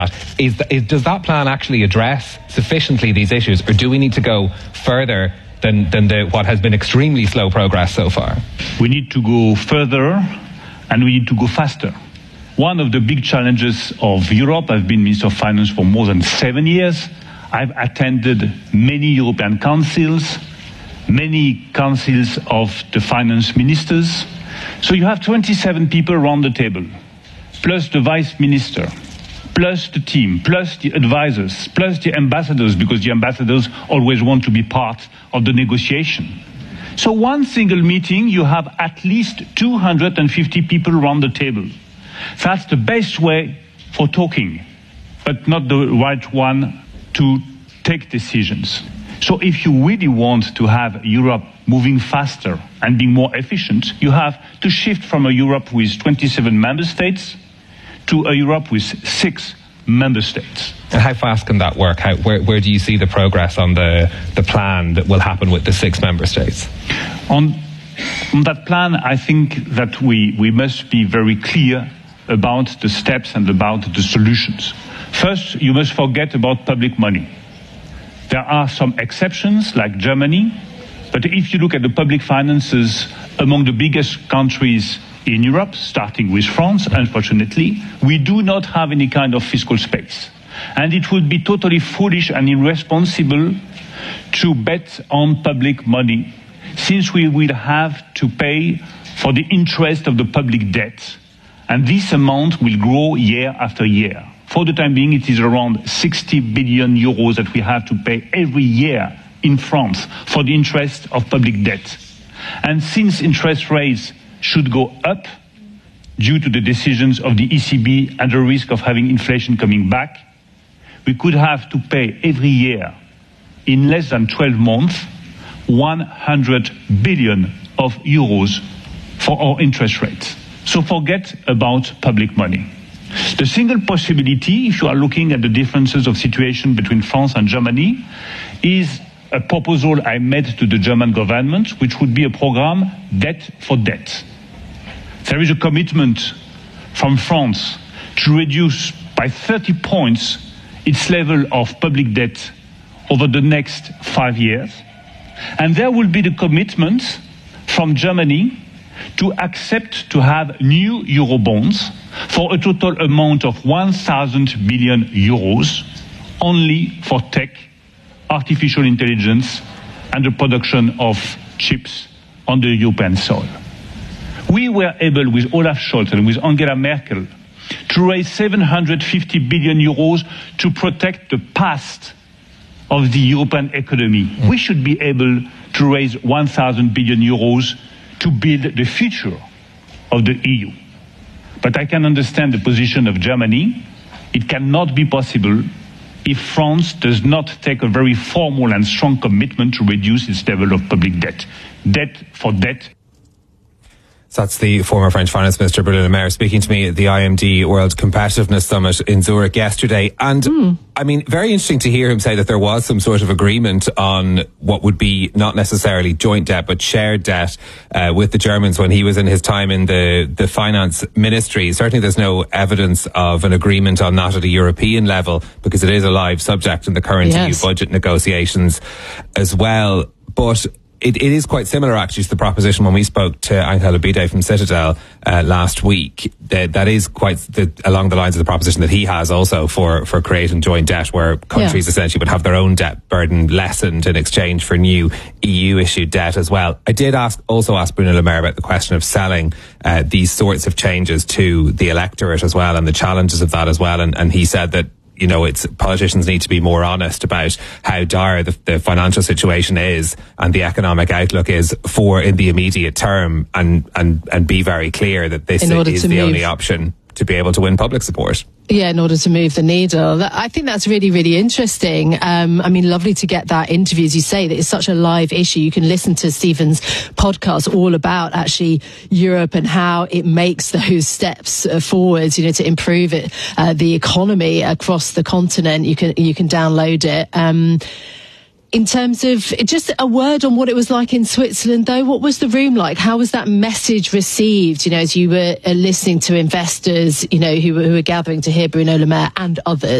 Does that plan actually address sufficiently these issues, or do we need to go further than what has been extremely slow progress so far? We need to go further, and we need to go faster. One of the big challenges of Europe, I've been Minister of Finance for more than 7 years. I've attended many European councils, many councils of the finance ministers. So you have 27 people around the table, plus the vice minister, plus the team, plus the advisors, plus the ambassadors, because the ambassadors always want to be part of the negotiation. So one single meeting, you have at least 250 people around the table. That's the best way for talking, but not the right one to take decisions. So if you really want to have Europe moving faster and being more efficient, you have to shift from a Europe with 27 member states to a Europe with 6 member states. And how fast can that work? Where do you see the progress on the plan that will happen with the 6 member states? On that plan, I think that we must be very clear about the steps and about the solutions. First, you must forget about public money. There are some exceptions, like Germany, but if you look at the public finances among the biggest countries in Europe, starting with France, unfortunately, we do not have any kind of fiscal space. And it would be totally foolish and irresponsible to bet on public money, since we will have to pay for the interest of the public debt. And this amount will grow year after year. For the time being, it is around 60 billion euros that we have to pay every year in France for the interest of public debt. And since interest rates should go up due to the decisions of the ECB and the risk of having inflation coming back, we could have to pay every year, in less than 12 months, 100 billion of euros for our interest rates. So forget about public money. The single possibility, if you are looking at the differences of situation between France and Germany, is a proposal I made to the German government, which would be a program debt for debt. There is a commitment from France to reduce by 30 points its level of public debt over the next 5 years. And there will be the commitment from Germany to accept to have new Eurobonds for a total amount of 1,000 billion euros only for tech, artificial intelligence, and the production of chips on the European soil. We were able, with Olaf Scholz and with Angela Merkel, to raise 750 billion euros to protect the past of the European economy. We should be able to raise 1,000 billion euros to build the future of the EU. But I can understand the position of Germany. It cannot be possible if France does not take a very formal and strong commitment to reduce its level of public debt. Debt for debt. So that's the former French Finance Minister, Bruno Le Maire, speaking to me at the IMD World Competitiveness Summit in Zurich yesterday. And, I mean, very interesting to hear him say that there was some sort of agreement on what would be not necessarily joint debt, but shared debt with the Germans when he was in his time in the finance ministry. Certainly there's no evidence of an agreement on that at a European level, because it is a live subject in the current EU budget negotiations as well. But it is quite similar, actually, to the proposition when we spoke to Angela Bide from Citadel last week. That is quite along the lines of the proposition that he has also for creating joint debt, where countries essentially would have their own debt burden lessened in exchange for new EU-issued debt as well. I did also ask Bruno Le Maire about the question of selling these sorts of changes to the electorate as well, and the challenges of that as well. And he said that, you know, politicians need to be more honest about how dire the financial situation is and the economic outlook is in the immediate term, and be very clear that this is the only option to be able to win public support. Yeah, in order to move the needle. I think that's really, really interesting. I mean, lovely to get that interview, as you say, that it's such a live issue. You can listen to Stephen's podcast all about actually Europe and how it makes those steps forwards, you know, to improve it, the economy across the continent. You can download it. In terms of just a word on what it was like in Switzerland, though, what was the room like? How was that message received, as you were listening to investors, who were gathering to hear Bruno Le Maire and others?